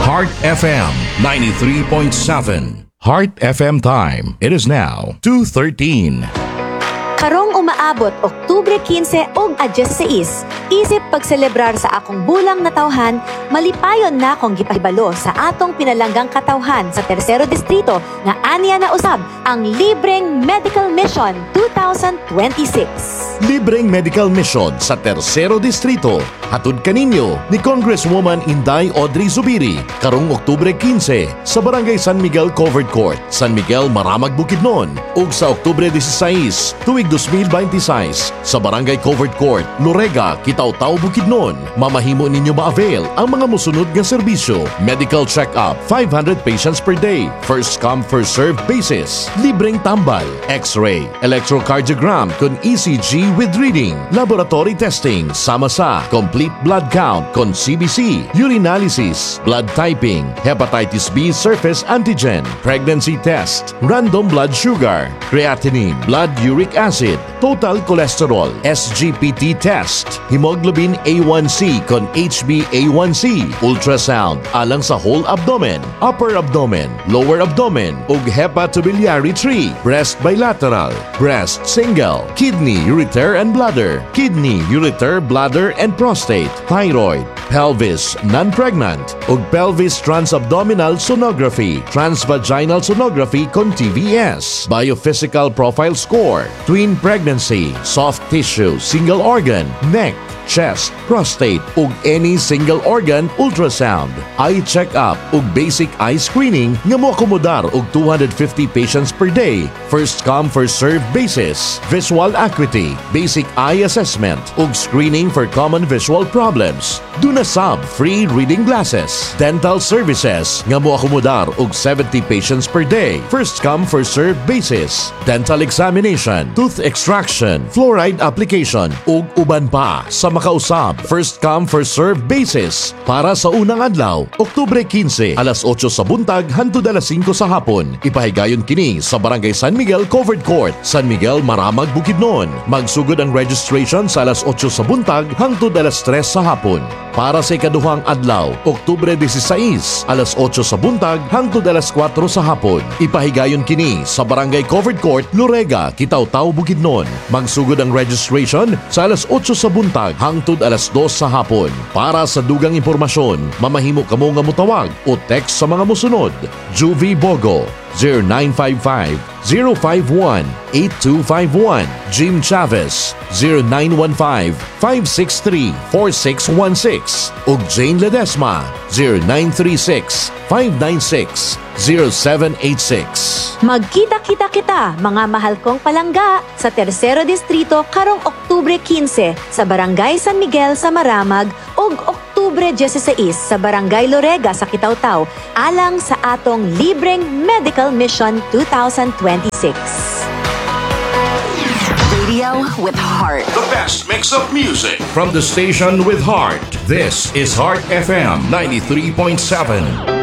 Heart FM 93.7. Heart FM time. It is now 2:13. Karong umaabot Oktubre 15 ug Adyes 6, isip pagselebrar sa akong bulang na tawhan, malipayon na akong gipahibalo sa atong pinalanggang katawhan sa Tercero Distrito nga aniya na usab ang libreng Medical Mission 2026. Libreng medical mission sa Tercero Distrito. Hatod kaninyo ni Congresswoman Inday Audrey Zubiri karong Oktubre 15 sa Barangay San Miguel Covered Court, San Miguel, Maramag, Bukidnon, ug sa Oktubre 16 tuig 2026 sa Barangay Covered Court, Lorega, Kitaw-Taw, Bukidnon. Mamahimo ninyo ma-avail ang mga musunod nga serbisyo: medical check-up, 500 patients per day, first come first served basis, libreng tambal, x-ray, electrocardiogram kun ECG with reading, laboratory testing sama sa complete blood count kon CBC, urinalysis, blood typing, hepatitis B surface antigen, pregnancy test, random blood sugar, creatinine, blood uric acid, total cholesterol, SGPT test, hemoglobin A1C kon HbA1c, ultrasound alang sa whole abdomen, upper abdomen, lower abdomen ug hepatobiliary tree, breast bilateral, breast single, kidney, ureter and bladder, kidney, ureter, bladder and prostate, thyroid, pelvis, non-pregnant ug pelvis transabdominal sonography, transvaginal sonography kon TVS, biophysical profile score, twin pregnancy, soft tissue, single organ, neck, chest, prostate ug any single organ ultrasound, eye check-up ug basic eye screening nga moakomodar og 250 patients per day, first come first served basis, visual acuity, basic eye assessment ug screening for common visual problems. Duna sab free reading glasses, dental services nga moakomodar og 70 patients per day, first come first served basis, dental examination, tooth extraction, fluoride application ug uban pa sa makausab first come first served basis para sa unang adlaw Oktubre 15 alas 8 sa buntag hangtod alas 5 sa hapon. Ipahigayon kini sa Barangay San Miguel Covered Court, San Miguel, Maramag, Bukidnon. Magsugod ang registration sa alas 8 sa buntag hangtod alas 3 sa hapon. Para sa ikaduhang adlaw Oktubre 16 alas 8 sa buntag hangtod alas 4 sa hapon. Ipahigayon kini sa Barangay Covered Court, Lorega, Kitaw-Taw, Bukidnon. Magsugod ang registration sa alas 8 sa buntag hangtod alas 2 sa hapon. Para sa dugang impormasyon, mamahimo kamo nga motawag o text sa mga mosunod. Juvie Bogo 0955-051-8251, Jim Chavez 0915-563-4616 ug Jane Ledesma 0936-596-0786. Magkita-kita mga mahal kong palangga sa Tercero Distrito karong Oktubre 15 sa Barangay San Miguel sa Maramag ug Oktubre 16 sa Barangay Lorega sa Kitaw-Taw alang sa atong libreng Medical Mission 2026. Radio with heart. The best mix of music from the station with heart. This is Heart FM 93.7.